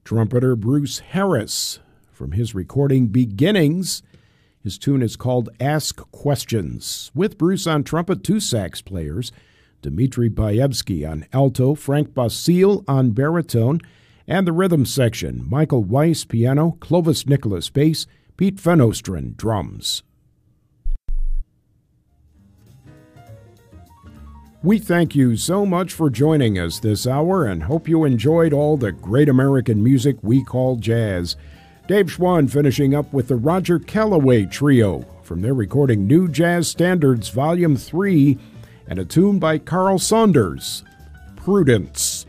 trumpeter Bruce Harris from his recording Beginnings. His tune is called Ask Questions. With Bruce on trumpet, two sax players, Dmitry Bayevsky on alto, Frank Basile on baritone, and the rhythm section, Michael Weiss piano, Clovis Nicholas bass, Pete Fenostrin drums. We thank you so much for joining us this hour and hope you enjoyed all the great American music we call jazz. Dave Schwann finishing up with the Roger Calloway Trio from their recording New Jazz Standards Volume 3 and a tune by Carl Saunders, Prudence.